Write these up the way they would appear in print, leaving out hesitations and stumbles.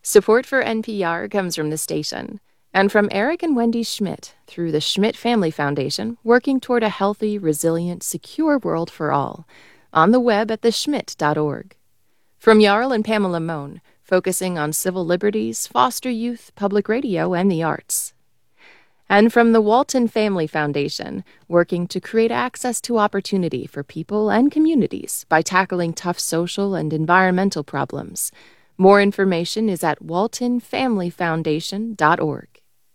Support for NPR comes from the station and from Eric and Wendy Schmidt through the Schmidt Family Foundation, working toward a healthy, resilient, secure world for all, on the web at theschmidt.org. From Jarl and Pamela Mohn, focusing on civil liberties, foster youth, public radio, and the arts. And from the Walton Family Foundation, working to create access to opportunity for people and communities by tackling tough social and environmental problems. More information is at waltonfamilyfoundation.org.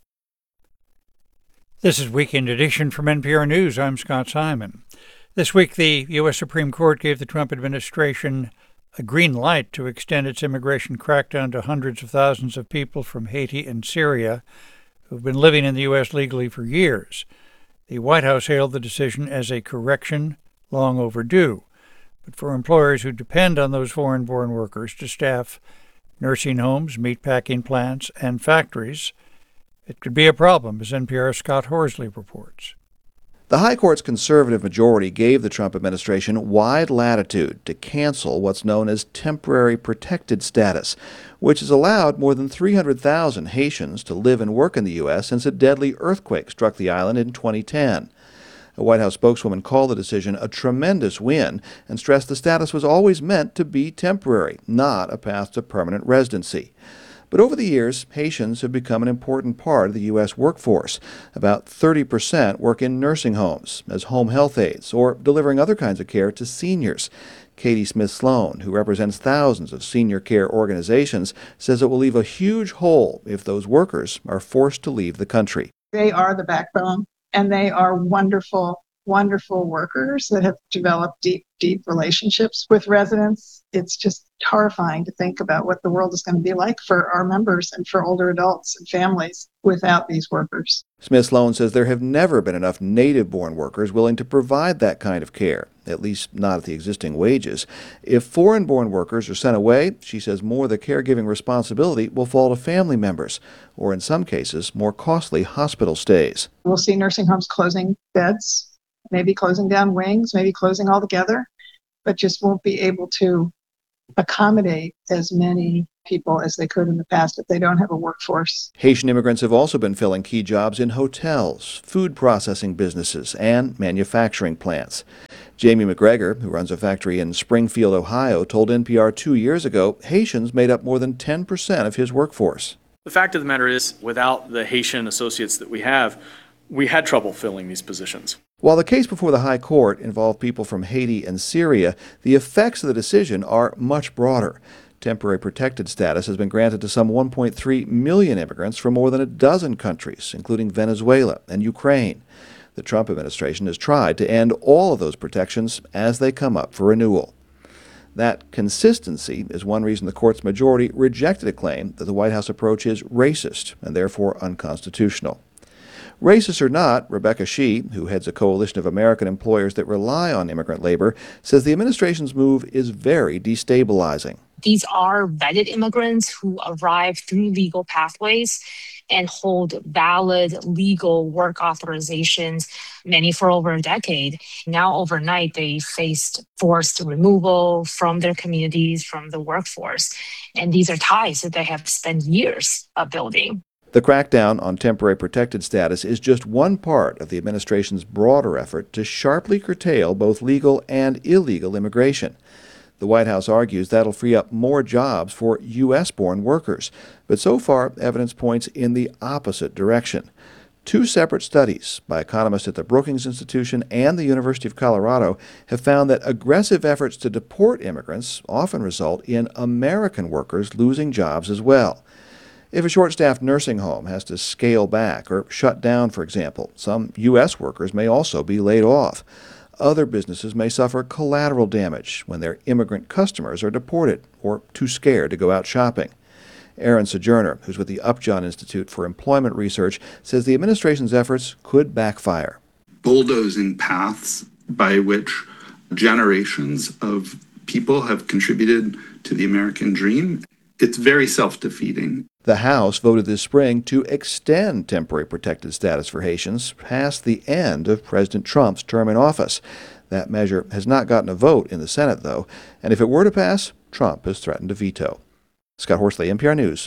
This is Weekend Edition from NPR News. I'm Scott Simon. This week, the U.S. Supreme Court gave the Trump administration a green light to extend its immigration crackdown to hundreds of thousands of people from Haiti and Syria who've been living in the U.S. legally for years. The White House hailed the decision as a correction long overdue. But for employers who depend on those foreign-born workers to staff nursing homes, meatpacking plants, and factories, it could be a problem, as NPR's Scott Horsley reports. The High Court's conservative majority gave the Trump administration wide latitude to cancel what's known as temporary protected status, which has allowed more than 300,000 Haitians to live and work in the U.S. since a deadly earthquake struck the island in 2010. A White House spokeswoman called the decision a tremendous win and stressed the status was always meant to be temporary, not a path to permanent residency. But over the years, Haitians have become an important part of the U.S. workforce. About 30% work in nursing homes, as home health aides, or delivering other kinds of care to seniors. Katie Smith-Sloan, who represents thousands of senior care organizations, says it will leave a huge hole if those workers are forced to leave the country. They are the backbone, and they are wonderful, wonderful workers that have developed deep, deep relationships with residents. It's just horrifying to think about what the world is going to be like for our members and for older adults and families without these workers. Smith-Sloan says there have never been enough native-born workers willing to provide that kind of care, at least not at the existing wages. If foreign-born workers are sent away, she says more of the caregiving responsibility will fall to family members, or in some cases, more costly hospital stays. We'll see nursing homes closing beds, maybe closing down wings, maybe closing altogether, but just won't be able to accommodate as many people as they could in the past if they don't have a workforce. Haitian immigrants have also been filling key jobs in hotels, food processing businesses, and manufacturing plants. Jamie McGregor, who runs a factory in Springfield, Ohio, told NPR 2 years ago Haitians made up more than 10% of his workforce. The fact of the matter is, without the Haitian associates that we have, we had trouble filling these positions. While the case before the High Court involved people from Haiti and Syria, the effects of the decision are much broader. Temporary protected status has been granted to some 1.3 million immigrants from more than a dozen countries, including Venezuela and Ukraine. The Trump administration has tried to end all of those protections as they come up for renewal. That consistency is one reason the court's majority rejected a claim that the White House approach is racist and therefore unconstitutional. Racist or not, Rebecca Shee, who heads a coalition of American employers that rely on immigrant labor, says the administration's move is very destabilizing. These are vetted immigrants who arrive through legal pathways and hold valid legal work authorizations, many for over a decade. Now, overnight, they faced forced removal from their communities, from the workforce. And these are ties that they have spent years building. The crackdown on temporary protected status is just one part of the administration's broader effort to sharply curtail both legal and illegal immigration. The White House argues that'll free up more jobs for U.S.-born workers, but so far evidence points in the opposite direction. Two separate studies by economists at the Brookings Institution and the University of Colorado have found that aggressive efforts to deport immigrants often result in American workers losing jobs as well. If a short-staffed nursing home has to scale back or shut down, for example, some U.S. workers may also be laid off. Other businesses may suffer collateral damage when their immigrant customers are deported or too scared to go out shopping. Aaron Sojourner, who's with the Upjohn Institute for Employment Research, says the administration's efforts could backfire. Bulldozing paths by which generations of people have contributed to the American dream, it's very self-defeating. The House voted this spring to extend temporary protected status for Haitians past the end of President Trump's term in office. That measure has not gotten a vote in the Senate, though, and if it were to pass, Trump has threatened to veto. Scott Horsley, NPR News,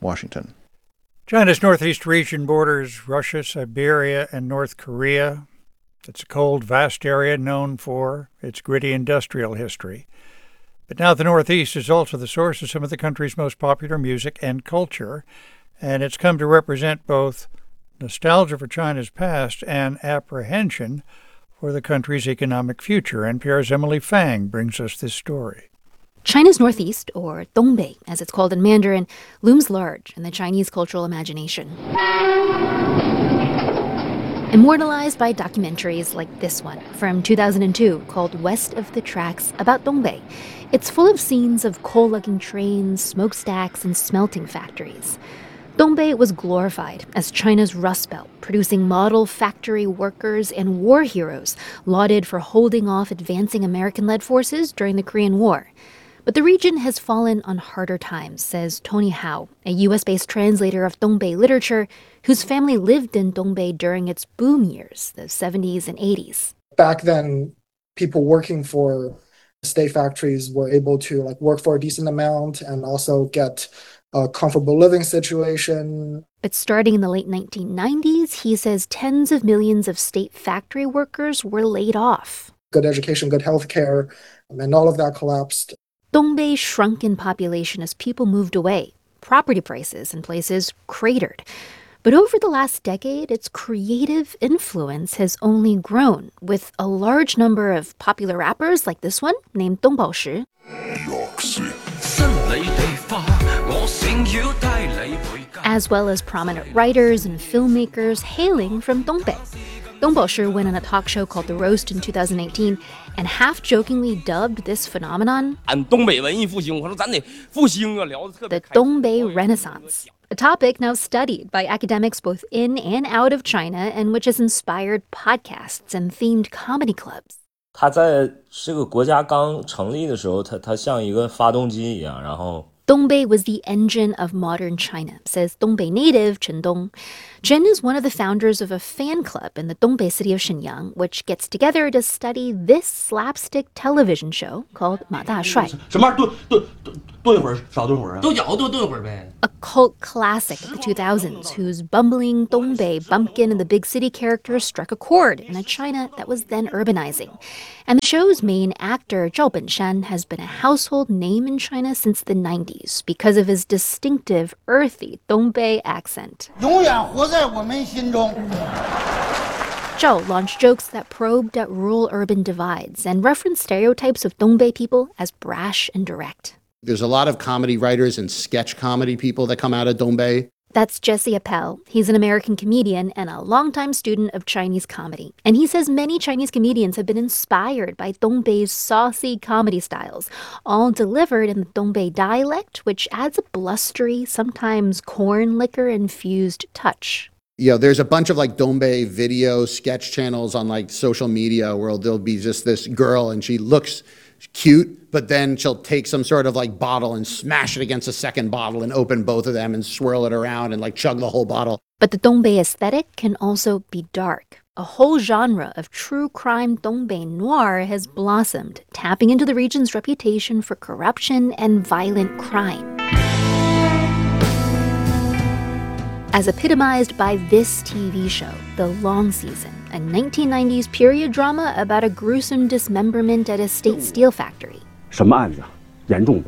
Washington. China's northeast region borders Russia, Siberia, and North Korea. It's a cold, vast area known for its gritty industrial history. But now the Northeast is also the source of some of the country's most popular music and culture, and it's come to represent both nostalgia for China's past and apprehension for the country's economic future. NPR's Emily Fang brings us this story. China's Northeast, or Dongbei, as it's called in Mandarin, looms large in the Chinese cultural imagination. Immortalized by documentaries like this one from 2002 called West of the Tracks about Dongbei. It's full of scenes of coal-lugging trains, smokestacks, and smelting factories. Dongbei was glorified as China's Rust Belt, producing model factory workers and war heroes lauded for holding off advancing American-led forces during the Korean War. But the region has fallen on harder times, says Tony Hao, a U.S.-based translator of Dongbei literature whose family lived in Dongbei during its boom years, the 70s and 80s. Back then, people working for state factories were able to work for a decent amount and also get a comfortable living situation. But starting in the late 1990s, he says tens of millions of state factory workers were laid off. Good education, good health care, and all of that collapsed. Dongbei shrunk in population as people moved away. Property prices in places cratered. But over the last decade, its creative influence has only grown, with a large number of popular rappers like this one, named Dong Baoshi, as well as prominent writers and filmmakers hailing from Dongbei. Dong Baoshi went on a talk show called The Roast in 2018 and half-jokingly dubbed this phenomenon the Dongbei Renaissance, a topic now studied by academics both in and out of China and which has inspired podcasts and themed comedy clubs. 它在这个国家刚成立的时候，它像一个发动机一样，然后 Dongbei was the engine of modern China, says Dongbei native Chen Dong. Chen is one of the founders of a fan club in the Dongbei city of Shenyang, which gets together to study this slapstick television show called Ma Da Shuai. A cult classic of the 2000s whose bumbling Dongbei bumpkin and the big city character struck a chord in a China that was then urbanizing. And the show's main actor, Zhao Benshan, has been a household name in China since the 90s because of his distinctive, earthy Dongbei accent. Zhao launched jokes that probed at rural-urban divides and referenced stereotypes of Dongbei people as brash and direct. There's a lot of comedy writers and sketch comedy people that come out of Dongbei. That's Jesse Appel. He's an American comedian and a longtime student of Chinese comedy. And he says many Chinese comedians have been inspired by Dongbei's saucy comedy styles, all delivered in the Dongbei dialect, which adds a blustery, sometimes corn liquor-infused touch. There's a bunch of Dongbei video sketch channels on social media where there'll be just this girl and she looks cute, but then she'll take some sort of bottle and smash it against a second bottle and open both of them and swirl it around and chug the whole bottle. But the Dongbei aesthetic can also be dark. A whole genre of true crime Dongbei noir has blossomed, tapping into the region's reputation for corruption and violent crime. As epitomized by this TV show, The Long Season, a 1990s period drama about a gruesome dismemberment at a state steel factory. 什么案子啊？严重不？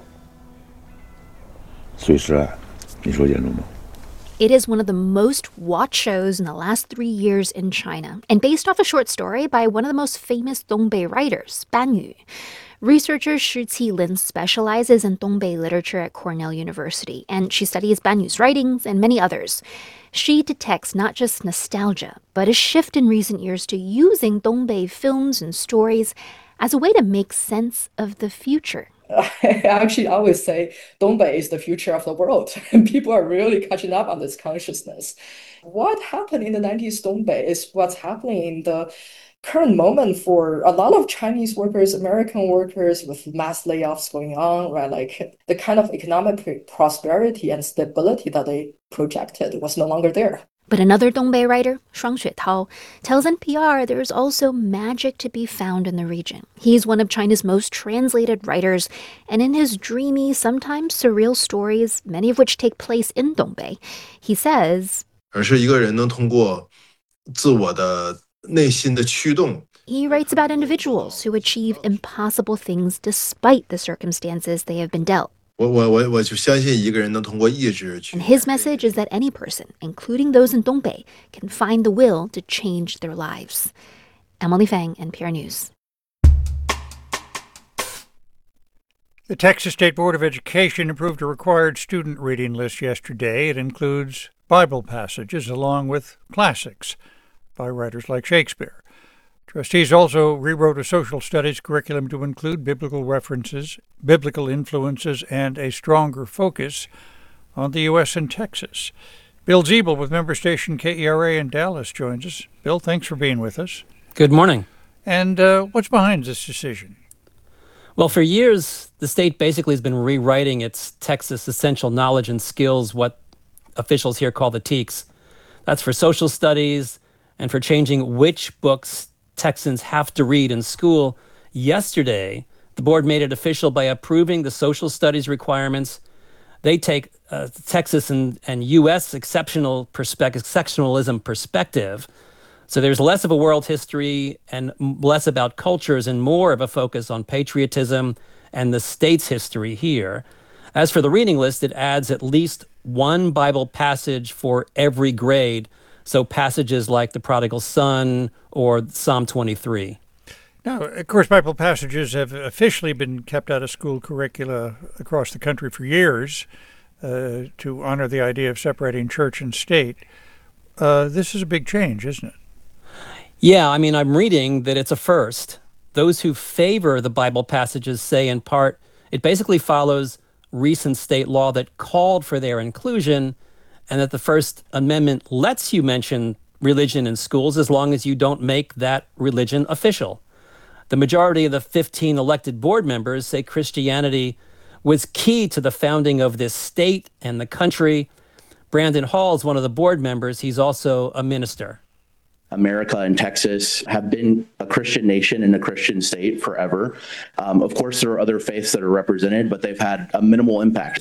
碎尸案，你说严重不？ It is one of the most watched shows in the last 3 years in China, and based off a short story by one of the most famous Dongbei writers, Ban Yu. Researcher Shi Qilin specializes in Dongbei literature at Cornell University, and she studies Ban Yu's writings and many others. She detects not just nostalgia, but a shift in recent years to using Dongbei films and stories as a way to make sense of the future. I actually always say Dongbei is the future of the world, and people are really catching up on this consciousness. What happened in the 90s Dongbei is what's happening in the current moment for a lot of Chinese workers, American workers, with mass layoffs going on, right? The kind of economic prosperity and stability that they projected was no longer there. But another Dongbei writer, Shuang Xuetao, tells NPR there's also magic to be found in the region. He's one of China's most translated writers, and in his dreamy, sometimes surreal stories, many of which take place in Dongbei, he says, he writes about individuals who achieve impossible things despite the circumstances they have been dealt. And his message is that any person, including those in Dongbei, can find the will to change their lives. Emily Fang, NPR News. The Texas State Board of Education approved a required student reading list yesterday. It includes Bible passages along with classics by writers like Shakespeare. Trustees also rewrote a social studies curriculum to include biblical references, biblical influences, and a stronger focus on the U.S. and Texas. Bill Ziebel with member station KERA in Dallas joins us. Bill, thanks for being with us. Good morning. And what's behind this decision? Well, for years, the state basically has been rewriting its Texas Essential Knowledge and Skills, what officials here call the TEKS. That's for social studies and for changing which books Texans have to read in school. Yesterday, the board made it official by approving the social studies requirements. They take Texas and U.S. exceptionalism perspective. So there's less of a world history and less about cultures and more of a focus on patriotism and the state's history here. As for the reading list, it adds at least one Bible passage for every grade. So passages like the Prodigal Son or Psalm 23. Now, of course, Bible passages have officially been kept out of school curricula across the country for years to honor the idea of separating church and state. This is a big change, isn't it? Yeah, I mean, I'm reading that it's a first. Those who favor the Bible passages say, in part, it basically follows recent state law that called for their inclusion, and that the First Amendment lets you mention religion in schools as long as you don't make that religion official. The majority of the 15 elected board members say Christianity was key to the founding of this state and the country. Brandon Hall is one of the board members. He's also a minister. America and Texas have been a Christian nation and a Christian state forever. Of course, there are other faiths that are represented, but they've had a minimal impact.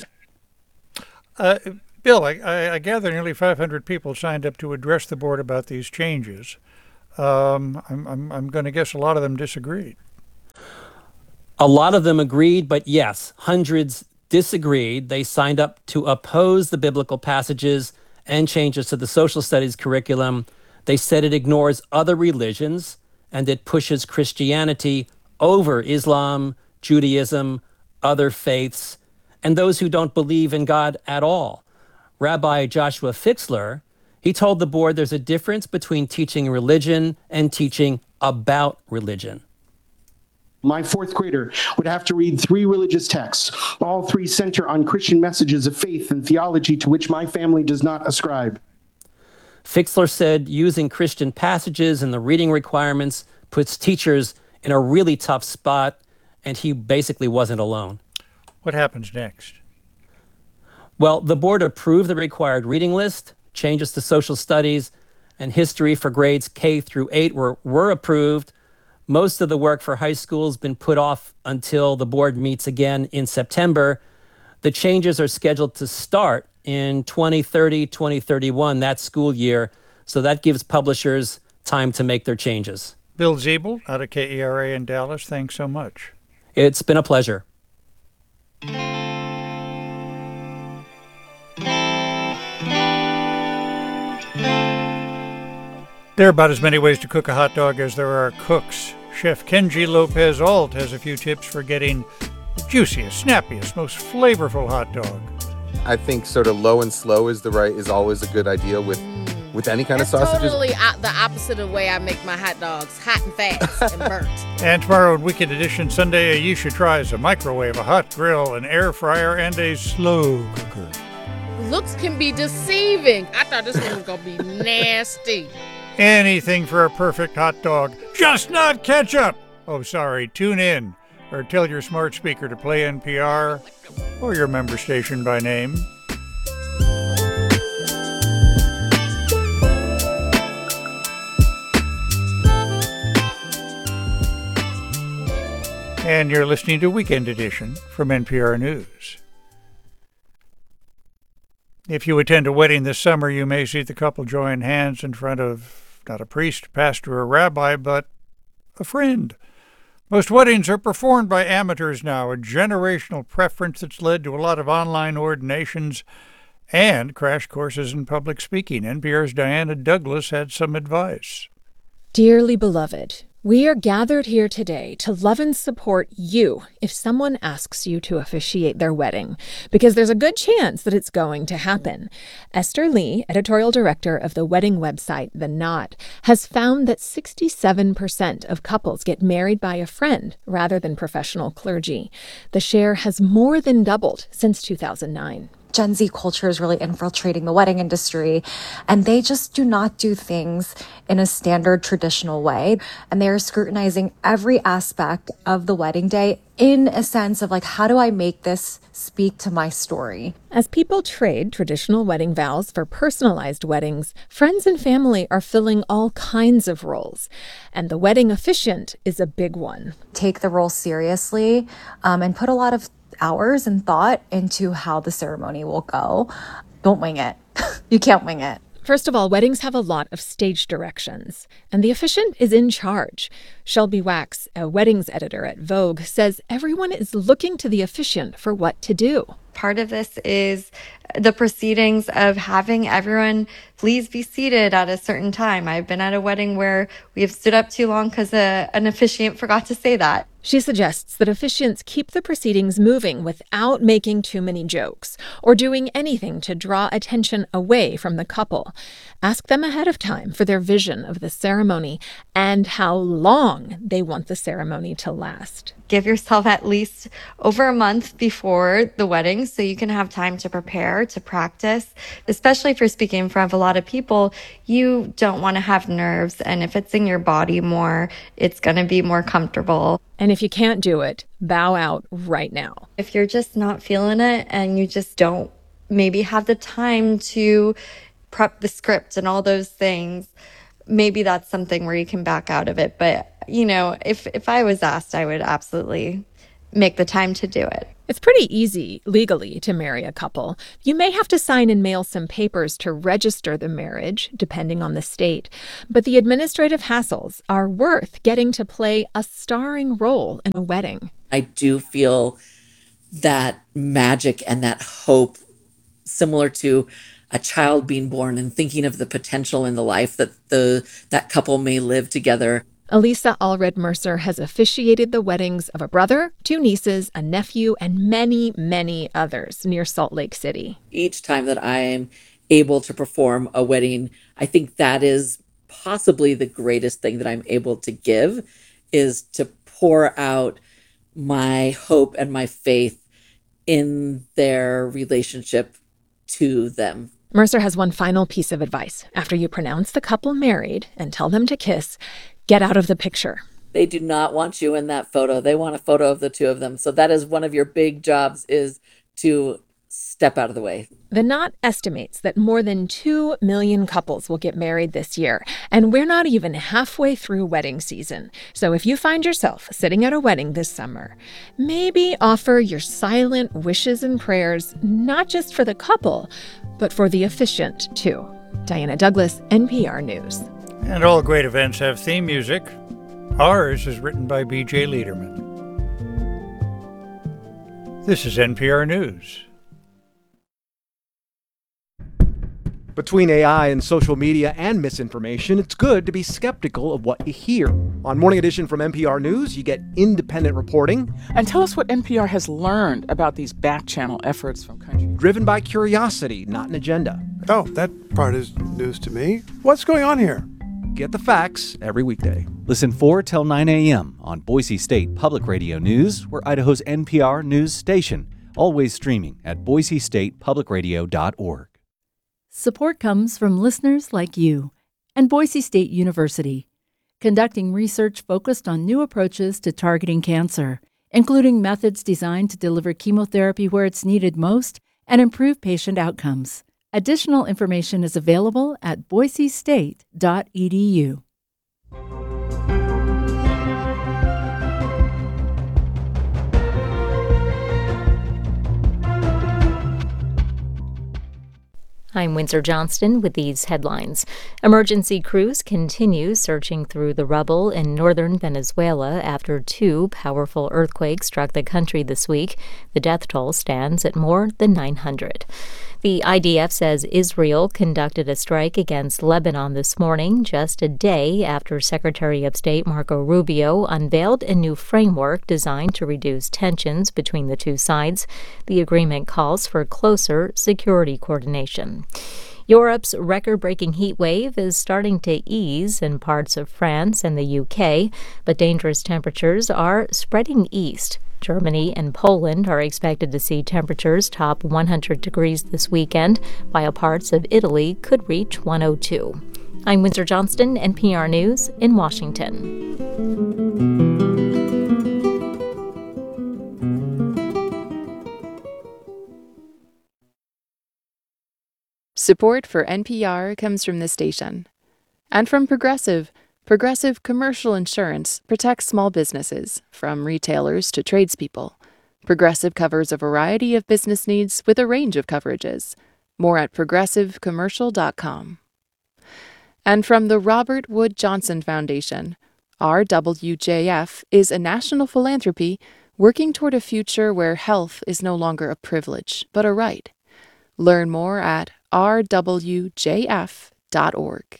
Bill, I gather nearly 500 people signed up to address the board about these changes. I'm going to guess a lot of them disagreed. A lot of them agreed, but yes, hundreds disagreed. They signed up to oppose the biblical passages and changes to the social studies curriculum. They said it ignores other religions and it pushes Christianity over Islam, Judaism, other faiths, and those who don't believe in God at all. Rabbi Joshua Fixler, he told the board there's a difference between teaching religion and teaching about religion. My fourth grader would have to read 3 religious texts. All 3 center on Christian messages of faith and theology to which my family does not ascribe. Fixler said using Christian passages and the reading requirements puts teachers in a really tough spot, and he basically wasn't alone. What happens next? Well, the board approved the required reading list. Changes to social studies and history for grades K through 8 were approved. Most of the work for high school has been put off until the board meets again in September. The changes are scheduled to start in 2030, 2031, that school year. So that gives publishers time to make their changes. Bill Ziebel out of KERA in Dallas, thanks so much. It's been a pleasure. There are about as many ways to cook a hot dog as there are cooks. Chef Kenji Lopez Alt has a few tips for getting the juiciest, snappiest, most flavorful hot dog. I think sort of low and slow is always a good idea with any kind of sausages. Totally the opposite of the way I make my hot dogs, hot and fast and burnt. And tomorrow in Weekend Edition Sunday, Ayesha tries a microwave, a hot grill, an air fryer, and a slow cooker. Looks can be deceiving. I thought this one was going to be nasty. Anything for a perfect hot dog, just not ketchup. Oh, sorry, tune in or tell your smart speaker to play NPR or your member station by name. And you're listening to Weekend Edition from NPR News. If you attend a wedding this summer, you may see the couple join hands in front of not a priest, pastor, or rabbi, but a friend. Most weddings are performed by amateurs now, a generational preference that's led to a lot of online ordinations and crash courses in public speaking. NPR's Diana Douglas had some advice. Dearly beloved, we are gathered here today to love and support you if someone asks you to officiate their wedding, because there's a good chance that it's going to happen. Esther Lee, editorial director of the wedding website The Knot, has found that 67% of couples get married by a friend rather than professional clergy. The share has more than doubled since 2009. Gen Z culture is really infiltrating the wedding industry, and they just do not do things in a standard traditional way. And they are scrutinizing every aspect of the wedding day in a sense of like, how do I make this speak to my story? As people trade traditional wedding vows for personalized weddings, friends and family are filling all kinds of roles. And the wedding officiant is a big one. Take the role seriously and put a lot of hours and thought into how the ceremony will go. Don't wing it. You can't wing it. First of all, weddings have a lot of stage directions, and the officiant is in charge. Shelby Wax, a weddings editor at Vogue, says everyone is looking to the officiant for what to do. Part of this is the proceedings of having everyone please be seated at a certain time. I've been at a wedding where we have stood up too long because an officiant forgot to say that. She suggests that officiants keep the proceedings moving without making too many jokes or doing anything to draw attention away from the couple. Ask them ahead of time for their vision of the ceremony and how long they want the ceremony to last. Give yourself at least over a month before the wedding so you can have time to prepare, to practice. Especially if you're speaking in front of a lot of people, you don't want to have nerves. And if it's in your body more, it's going to be more comfortable. And if you can't do it, bow out right now. If you're just not feeling it and you just don't maybe have the time to prep the script and all those things, maybe that's something where you can back out of it. But, you know, if I was asked, I would absolutely make the time to do it. It's pretty easy legally to marry a couple. You may have to sign and mail some papers to register the marriage, depending on the state. But the administrative hassles are worth getting to play a starring role in a wedding. I do feel that magic and that hope, similar to a child being born and thinking of the potential in the life that that couple may live together. Elisa Allred Mercer has officiated the weddings of a brother, 2 nieces, a nephew, and many, many others near Salt Lake City. Each time that I am able to perform a wedding, I think that is possibly the greatest thing that I'm able to give, is to pour out my hope and my faith in their relationship to them. Mercer has one final piece of advice. After you pronounce the couple married and tell them to kiss, get out of the picture. They do not want you in that photo. They want a photo of the two of them. So that is one of your big jobs, is to step out of the way. The Knot estimates that more than 2 million couples will get married this year, and we're not even halfway through wedding season. So if you find yourself sitting at a wedding this summer, maybe offer your silent wishes and prayers, not just for the couple, but for the officiant too. Diana Douglas, NPR News. And all great events have theme music. Ours is written by B.J. Liederman. This is NPR News. Between AI and social media and misinformation, it's good to be skeptical of what you hear. On Morning Edition from NPR News, you get independent reporting. And tell us what NPR has learned about these back-channel efforts from countries. Driven by curiosity, not an agenda. Oh, that part is news to me. What's going on here? Get the facts every weekday. Listen 4 till 9 a.m. on Boise State Public Radio News, or Idaho's NPR news station. Always streaming at boisestatepublicradio.org. Support comes from listeners like you and Boise State University, conducting research focused on new approaches to targeting cancer, including methods designed to deliver chemotherapy where it's needed most and improve patient outcomes. Additional information is available at boisestate.edu. I'm Windsor Johnston with these headlines. Emergency crews continue searching through the rubble in northern Venezuela after 2 powerful earthquakes struck the country this week. The death toll stands at more than 900. The IDF says Israel conducted a strike against Lebanon this morning, just a day after Secretary of State Marco Rubio unveiled a new framework designed to reduce tensions between the two sides. The agreement calls for closer security coordination. Europe's record-breaking heat wave is starting to ease in parts of France and the UK, but dangerous temperatures are spreading east. Germany and Poland are expected to see temperatures top 100 degrees this weekend, while parts of Italy could reach 102. I'm Windsor Johnston, NPR News in Washington. Support for NPR comes from this station. And from Progressive. Progressive Commercial Insurance protects small businesses, from retailers to tradespeople. Progressive covers a variety of business needs with a range of coverages. More at progressivecommercial.com. And from the Robert Wood Johnson Foundation, RWJF is a national philanthropy working toward a future where health is no longer a privilege, but a right. Learn more at rwjf.org.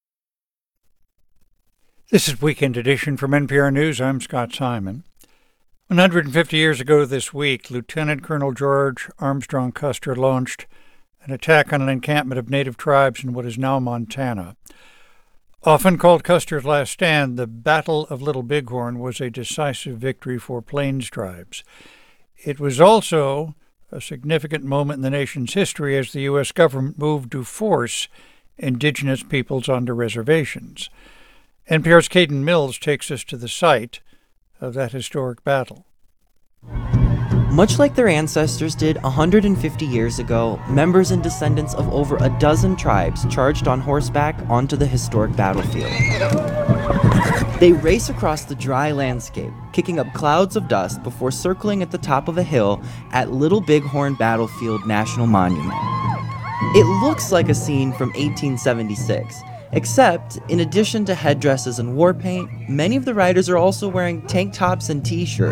This is Weekend Edition from NPR News. I'm Scott Simon. 150 years ago this week, Lieutenant Colonel George Armstrong Custer launched an attack on an encampment of native tribes in what is now Montana. Often called Custer's Last Stand, the Battle of Little Bighorn was a decisive victory for Plains tribes. It was also a significant moment in the nation's history as the U.S. government moved to force indigenous peoples onto reservations. NPR's Caden Mills takes us to the site of that historic battle. Much like their ancestors did 150 years ago, members and descendants of over a dozen tribes charged on horseback onto the historic battlefield. They race across the dry landscape, kicking up clouds of dust before circling at the top of a hill at Little Bighorn Battlefield National Monument. It looks like a scene from 1876, except, in addition to headdresses and war paint, many of the riders are also wearing tank tops and t-shirts.